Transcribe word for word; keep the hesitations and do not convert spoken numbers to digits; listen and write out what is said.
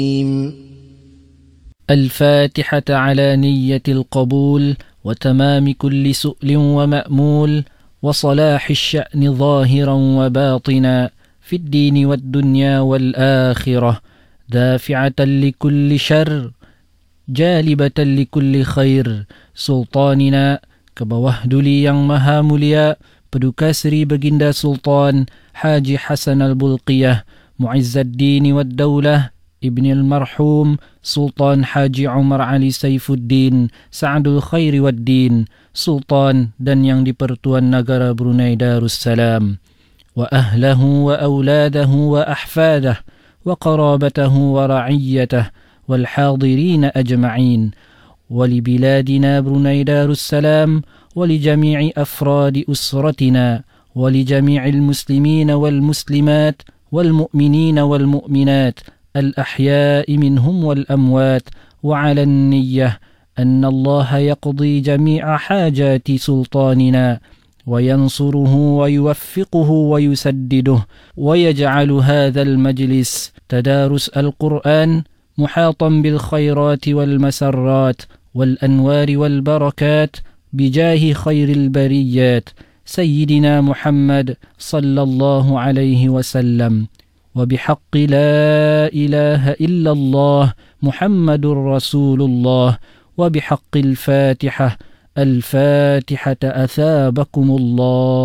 الفاتحة على نية القبول وتمام كل سؤل ومأمول وصلاح الشأن ظاهرا وباطنا في الدين والدنيا والآخرة دافعة لكل شر جالبة لكل خير سلطاننا kebawah duli yang maha mulia Paduka Seri Baginda Sultan Haji Hasan Al-Bulqiyah Mu'izzaddin wad Daulah Ibn al-Marhum Sultan Haji Umar Ali Saifuddin Sa'adul Khairi wad Din Sultan dan yang di-Pertuan Negara Brunei Darussalam wa ahlahu wa auladahu wa ahfadah wa qarabatahu wa ra'iyyatah wal hadirin ajma'in wa li biladina Brunei Darussalam wa li jami'i afradi usratina wa li jami'il muslimina wal muslimat wal mu'minina wal mu'minat الأحياء منهم والأموات وعلى النية أن الله يقضي جميع حاجات سلطاننا وينصره ويوفقه ويسدده ويجعل هذا المجلس تدارس القرآن محاطا بالخيرات والمسرات والأنوار والبركات بجاه خير البريات سيدنا محمد صلى الله عليه وسلم وبحق لا إله إلا الله محمد رسول الله وبحق الفاتحة الفاتحة أثابكم الله